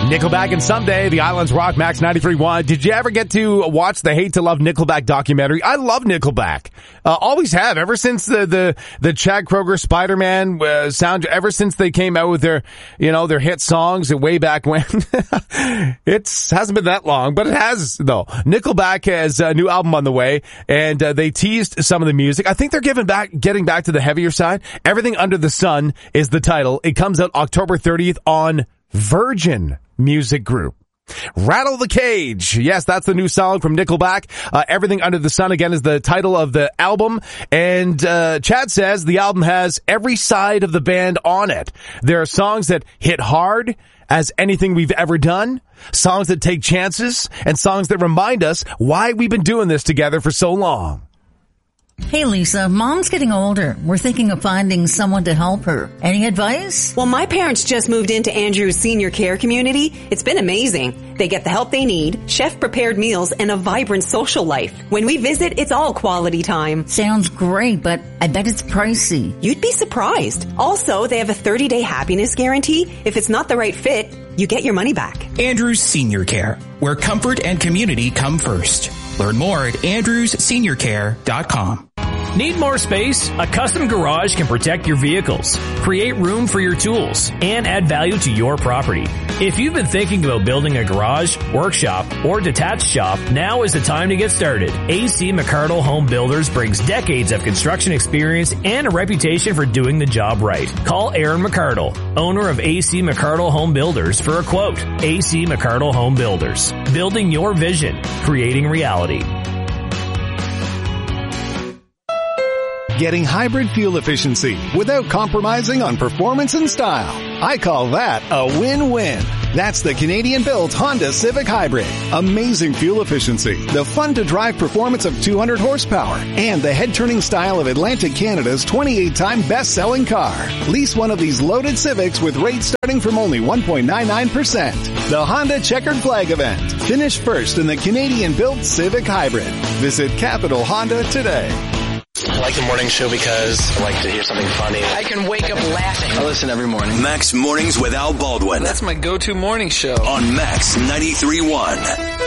Nickelback and Someday, the Islands Rock, Max 93.1. Did you ever get to watch the Hate to Love Nickelback documentary? I love Nickelback. Always have, ever since the Chad Kroeger Spider-Man sound, ever since they came out with their hit songs way back when. It hasn't been that long, but it has, though. Nickelback has a new album on the way, and they teased some of the music. I think they're getting back to the heavier side. Everything Under the Sun is the title. It comes out October 30th on Virgin Music Group. Rattle the Cage. Yes, that's the new song from Nickelback. Everything Under the Sun, again, is the title of the album. And Chad says the album has every side of the band on it. There are songs that hit hard as anything we've ever done, songs that take chances, and songs that remind us why we've been doing this together for so long. Hey, Lisa, Mom's getting older. We're thinking of finding someone to help her. Any advice? Well, my parents just moved into Andrew's senior care community. It's been amazing. They get the help they need, chef-prepared meals, and a vibrant social life. When we visit, it's all quality time. Sounds great, but I bet it's pricey. You'd be surprised. Also, they have a 30-day happiness guarantee. If it's not the right fit, you get your money back. Andrews Senior Care, where comfort and community come first. Learn more at andrewsseniorcare.com. Need more space? A custom garage can protect your vehicles, create room for your tools, and add value to your property. If you've been thinking about building a garage, workshop, or detached shop, now is the time to get started. AC McCardle Home Builders brings decades of construction experience and a reputation for doing the job right. Call Aaron McCardle, owner of AC McCardle Home Builders, for a quote. AC McCardle Home Builders. Building your vision, creating reality. Getting hybrid fuel efficiency without compromising on performance and style. I call that a win-win. That's the Canadian-built Honda Civic Hybrid. Amazing fuel efficiency, the fun-to-drive performance of 200 horsepower, and the head-turning style of Atlantic Canada's 28-time best-selling car. Lease one of these loaded Civics with rates starting from only 1.99%. The Honda Checkered Flag event. Finish first in the Canadian-built Civic Hybrid. Visit Capital Honda today. I like the morning show because I like to hear something funny. I can wake up laughing. I listen every morning. Max Mornings with Al Baldwin. That's my go-to morning show. On Max 93.1.